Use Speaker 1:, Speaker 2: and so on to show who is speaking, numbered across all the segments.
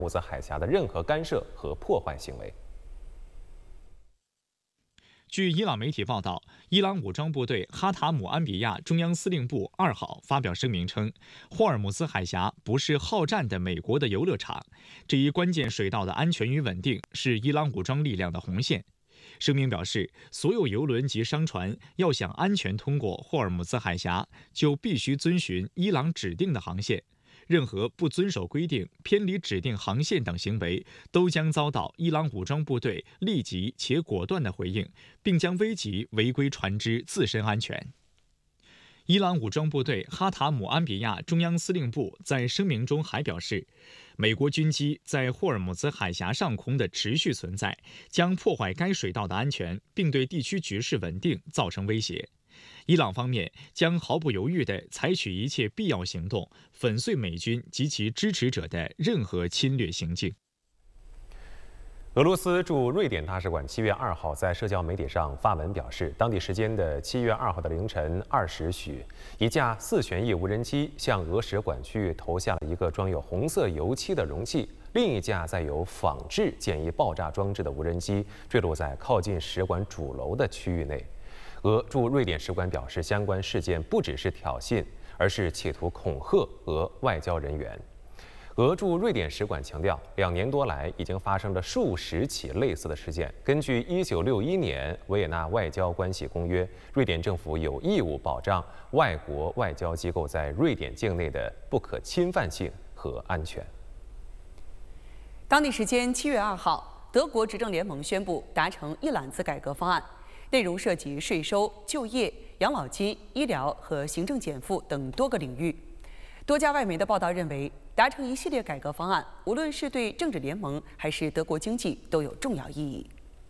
Speaker 1: 穆斯海峡的任何干涉和破坏行为。
Speaker 2: 据伊朗媒体报道，伊朗武装部队哈塔姆安比亚中央司令部2号发表声明称，霍尔木兹海峡不是好战的美国的游乐场，这一关键水道的安全与稳定是伊朗武装力量的红线。声明表示，所有油轮及商船要想安全通过霍尔木兹海峡，就必须遵循伊朗指定的航线。任何不遵守规定、偏离指定航线等行为，都将遭到伊朗武装部队立即且果断的回应，并将危及违规船只自身安全。伊朗武装部队哈塔姆安比亚中央司令部在声明中还表示，美国军机在霍尔木兹海峡上空的持续存在，将破坏该水道的安全，并对地区局势稳定造成威胁。伊朗方面将毫不犹豫地采取一切必要行动，粉碎美军及其支持者的任何侵略行径。
Speaker 1: 俄罗斯驻瑞典大使馆7月2号在社交媒体上发文表示，当地时间的7月2号的凌晨2时许，一架4旋翼无人机向俄使馆区域投下了一个装有红色油漆的容器，另一架载有仿制简易爆炸装置的无人机坠落在靠近使馆主楼的区域内。俄驻瑞典使馆表示，相关事件不只是挑衅，而是企图恐吓俄外交人员。俄驻瑞典使馆强调，2年多来已经发生了数十起类似的事件。根据1961年维也纳外交关系公约，瑞典政府有义务保障外国外交机构在瑞典境内的不可侵犯性和安全。
Speaker 3: 当地时间7月2号，德国执政联盟宣布达成一揽子改革方案。内容涉及税收、就业、养老金、医疗和行政减负等多个领域。多家外媒的报道认为，达成一系列改革方案，无论是对政治联盟还是德国经济都有重要意义。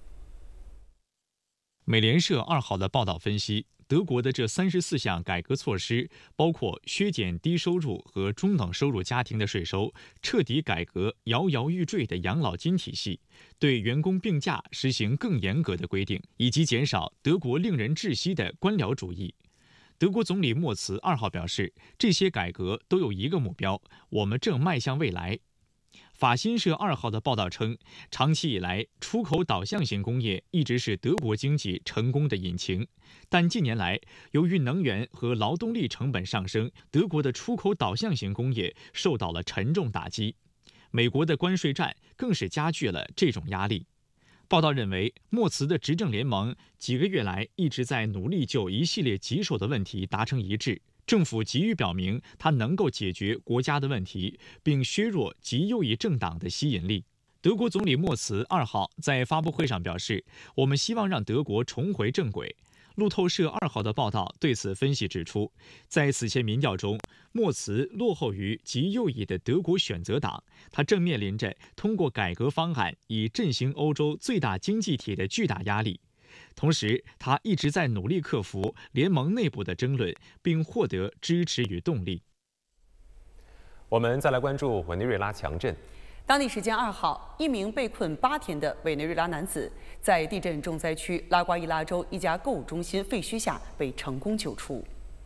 Speaker 2: 美联社2号的报道分析，德国的这34项改革措施包括削减低收入和中等收入家庭的税收，彻底改革摇摇欲坠的养老金体系，对员工病假实行更严格的规定，以及减少德国令人窒息的官僚主义。德国总理默茨2号表示，这些改革都有一个目标：我们正迈向未来。法新社2号的报道称，长期以来，出口导向型工业一直是德国经济成功的引擎，但近年来，由于能源和劳动力成本上升，德国的出口导向型工业受到了沉重打击。美国的关税战更是加剧了这种压力。报道认为，默茨的执政联盟几个月来一直在努力就一系列棘手的问题达成一致。政府急于表明它能够解决国家的问题，并削弱极右翼政党的吸引力。德国总理默茨2号在发布会上表示：“我们希望让德国重回正轨。”路透社2号的报道对此分析指出，在此前民调中，默茨落后于极右翼的德国选择党，他正面临着通过改革方案以振兴欧洲最大经济体的巨大压力。同时，他一直在努力克服联盟内部的争论，并获得支持与动力。
Speaker 1: 我们再来关注委内瑞拉强震。
Speaker 3: 当地时间2号，一名被困8天的委内瑞拉男子在地震重灾区拉瓜伊拉州一家购物中心废墟下被成功救出。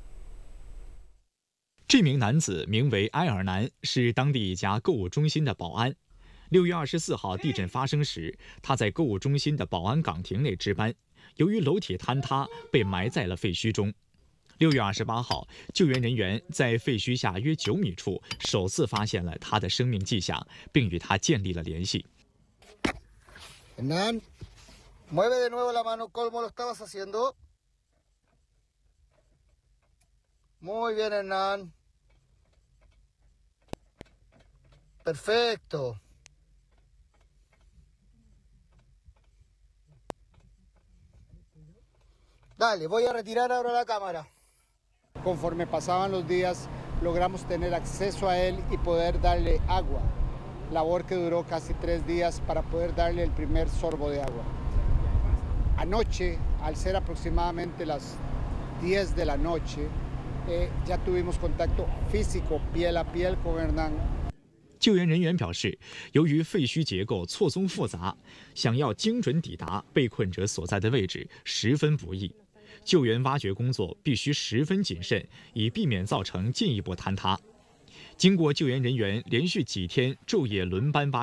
Speaker 2: 这名男子名为埃尔南，是当地一家购物中心的保安。6月24号地震发生时，他在购物中心的保安岗亭内值班，由于楼体坍塌，被埋在了废墟中。6月28号，救援人员在废墟下约9米处首次发现了他的生命迹象，并与他建立了联系。
Speaker 4: Hernán, mueve de nuevo la mano como lo estabas haciendo. Muy bien, Hernán. Perfecto. Dale, voy a retirar ahora la cámara.
Speaker 5: Conforme pasaban los días, logramos tener acceso a él y poder darle agua. Labor que duró casi 3 días para poder darle el primer sorbo de agua. Anoche, al ser aproximadamente las 10 de la noche, ya tuvimos contacto físico, piel a piel con Hernán.
Speaker 2: 救援人员表示，由于废墟结构错综复杂，想要精准抵达被困者所在的位置十分不易。救援挖掘工作必须十分谨慎，以避免造成进一步坍塌。经过救援人员连续几天昼夜轮班挖